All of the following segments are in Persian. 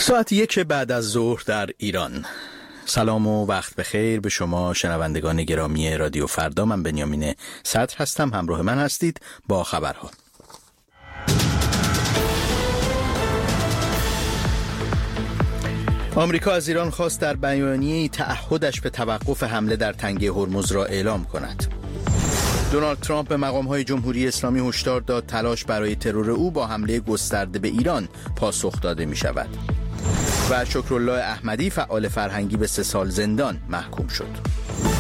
ساعت 1 بعد از ظهر در ایران. سلام و وقت بخیر به شما شنوندگان گرامی رادیو فردا. من بنیامین صدر هستم، همراه من هستید با خبرها. آمریکا از ایران خواست در بیانیه‌ای تعهدش به توقف حمله در تنگه هرمز را اعلام کند. دونالد ترامپ به مقام‌های جمهوری اسلامی هشدار داد تلاش برای ترور او با حمله گسترده به ایران پاسخ داده می‌شود. و شکرالله احمدی فعال فرهنگی به 3 سال زندان محکوم شد.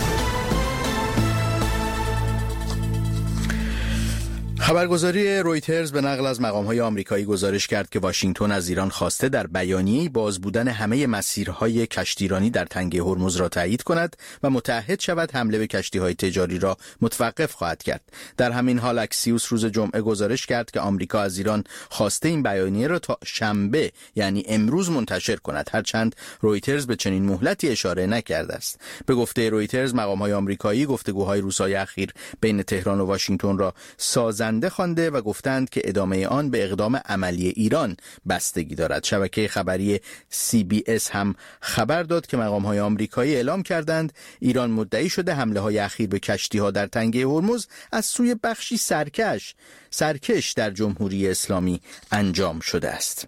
خبرگزاری رویترز به نقل از مقام‌های آمریکایی گزارش کرد که واشنگتن از ایران خواسته در بیانیه‌ای باز بودن همه مسیرهای کشتیرانی در تنگه هرمز را تایید کند و متعهد شود حمله به کشتی‌های تجاری را متوقف خواهد کرد. در همین حال اکسیوس روز جمعه گزارش کرد که آمریکا از ایران خواسته این بیانیه را تا شنبه یعنی امروز منتشر کند، هرچند رویترز به چنین مهلتی اشاره نکرده است. به گفته رویترز مقام‌های آمریکایی گفتگوهای روزهای اخیر بین تهران و واشنگتن را سازنده خوانده و گفتند که ادامه آن به اقدام عملی ایران بستگی دارد. شبکه خبری CBS هم خبر داد که مقام‌های آمریکایی اعلام کردند ایران مدعی شده حمله‌های اخیر به کشتی‌ها در تنگه هرمز از سوی بخشی سرکش در جمهوری اسلامی انجام شده است.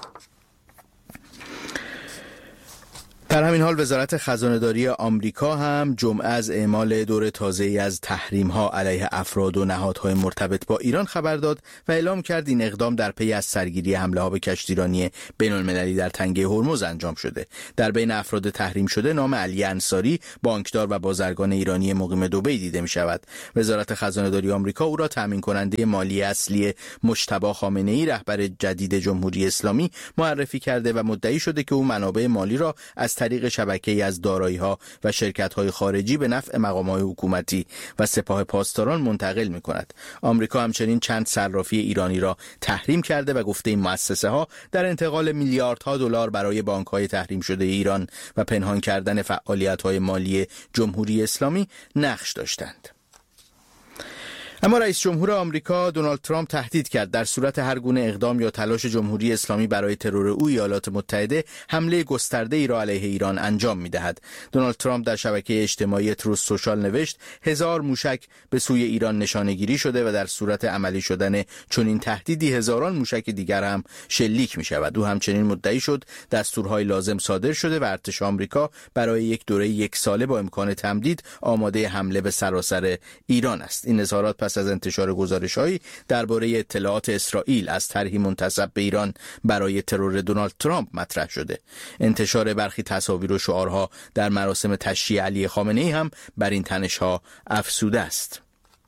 در همین حال وزارت خزانه‌داری آمریکا هم جمعه از اعمال دور تازه‌ای از تحریم‌ها علیه افراد و نهادهای مرتبط با ایران خبر داد و اعلام کرد این اقدام در پی از سرگیری حمله‌ها به کشتیرانی بین‌المللی در تنگه هرمز انجام شده. در بین افراد تحریم شده نام علی انصاری، بانکدار و بازرگان ایرانی مقیم دبی دیده می‌شود. وزارت خزانه‌داری آمریکا او را تامین کننده مالی اصلی مجتبی خامنه‌ای رهبر جدید جمهوری اسلامی معرفی کرده و مدعی شده که او منابع مالی را از طریق شبکه‌ای از دارایی‌ها و شرکت‌های خارجی به نفع مقام‌های حکومتی و سپاه پاسداران منتقل می‌کند. آمریکا همچنین چند صرافی ایرانی را تحریم کرده و گفته این مؤسسه‌ها در انتقال میلیاردها دلار برای بانک‌های تحریم شده ایران و پنهان کردن فعالیت‌های مالی جمهوری اسلامی نقش داشتند. اما رئیس جمهور آمریکا دونالد ترامپ تهدید کرد در صورت هر گونه اقدام یا تلاش جمهوری اسلامی برای ترور او ایالات متحده حمله گسترده ای را علیه ایران انجام می‌دهد. دونالد ترامپ در شبکه اجتماعی تروث سوشال نوشت 1000 موشک به سوی ایران نشانه‌گیری شده و در صورت عملی شدن چنین تهدیدی هزاران موشک دیگر هم شلیک می‌شود. او همچنین مدعی شد دستورهای لازم صادر شده و ارتش آمریکا برای یک دوره 1 ساله با امکان تمدید آماده حمله به سراسر ایران است. این اظهارات پس از انتشار گزارش‌هایی درباره اطلاعات اسرائیل از طرحی منتسب به ایران برای ترور دونالد ترامپ مطرح شده. انتشار برخی تصاویر و شعارها در مراسم تشییع علی خامنه‌ای هم بر این تنش‌ها افزوده است.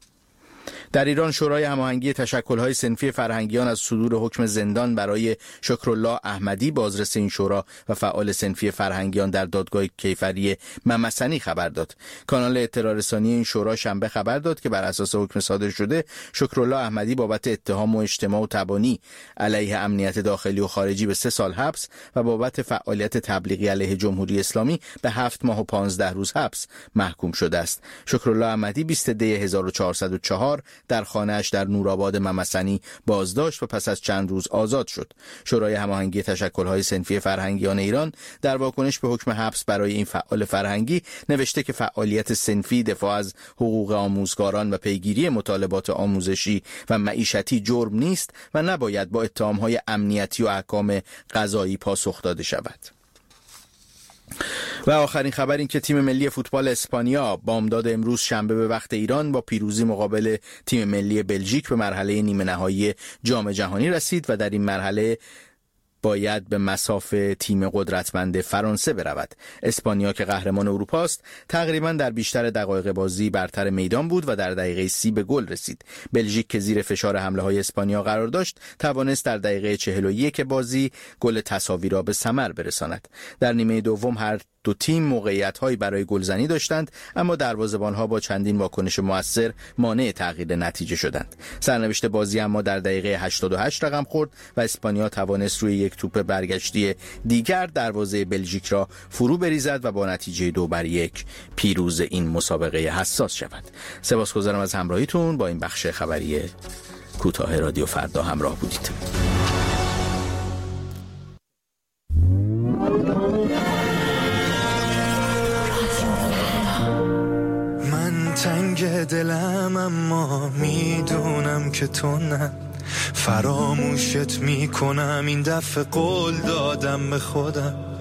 در ایران شورای هماهنگی تشکل‌های صنفی فرهنگیان از صدور حکم زندان برای شکرالله احمدی بازرس این شورا و فعال صنفی فرهنگیان در دادگاه کیفری ممسنی خبر داد. کانال اطلاع رسانی این شورا شنبه خبر داد که بر اساس حکم صادر شده شکرالله احمدی بابت اتهام و اجتماع و تبانی علیه امنیت داخلی و خارجی به 3 سال حبس و بابت فعالیت تبلیغی علیه جمهوری اسلامی به 7 ماه و 15 روز حبس محکوم شده است. شکرالله احمدی 20 دی 1404 در خانه‌اش در نورآباد ممسنی بازداشت و پس از چند روز آزاد شد. شورای هماهنگی تشکل‌های صنفی فرهنگیان ایران در واکنش به حکم حبس برای این فعال فرهنگی نوشته که فعالیت صنفی، دفاع از حقوق آموزگاران و پیگیری مطالبات آموزشی و معیشتی جرم نیست و نباید با اتهام‌های امنیتی و احکام قضایی پاسخ داده شود. و آخرین خبر این که تیم ملی فوتبال اسپانیا بامداد امروز شنبه به وقت ایران با پیروزی مقابل تیم ملی بلژیک به مرحله نیمه نهایی جام جهانی رسید و در این مرحله باید به مصاف تیم قدرتمند فرانسه برود. اسپانیا که قهرمان اروپا است تقریبا در بیشتر دقایق بازی برتر میدان بود و در دقیقه 30 به گل رسید. بلژیک که زیر فشار حمله‌های اسپانیا قرار داشت توانست در دقیقه 41 بازی گل تساوی را به ثمر برساند. در نیمه دوم هر دو تیم موقعیت‌هایی برای گلزنی داشتند اما دروازه‌بان‌ها با چندین واکنش مؤثر مانع تغییر نتیجه شدند. سرنوشت بازی اما در دقیقه 88 رقم خورد و اسپانیا توانست روی یک توپ برگشتی دیگر دروازه بلژیک را فرو بریزد و با نتیجه 2-1 پیروز این مسابقه حساس شود. سپاسگزارم از همراهیتون. با این بخش خبری کوتاه رادیو فردا همراه بودید. دلم، اما میدونم که تو نه. فراموشت میکنم، این دفعه قول دادم به خودم